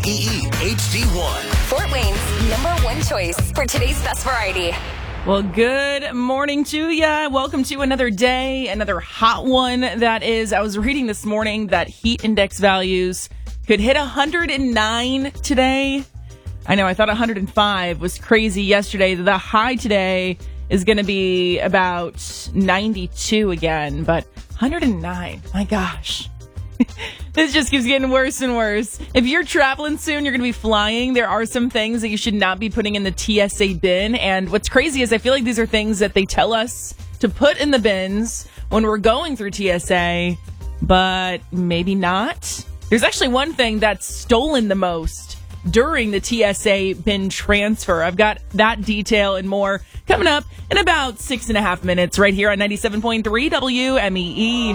WMEE HD1. Fort Wayne's #1 choice for today's best variety. Well, good morning to ya. Welcome to another day, another hot one. That is, I was reading this morning that heat index values could hit 109 today. I know, I thought 105 was crazy yesterday. The high today is going to be about 92 again, but 109, my gosh. This just keeps getting worse and worse. If you're traveling soon, you're going to be flying. There are some things that you should not be putting in the TSA bin. And what's crazy is I feel like these are things that they tell us to put in the bins when we're going through TSA, but maybe not. There's actually one thing that's stolen the most during the TSA bin transfer. I've got that detail and more coming up in about 6.5 minutes right here on 97.3 WMEE.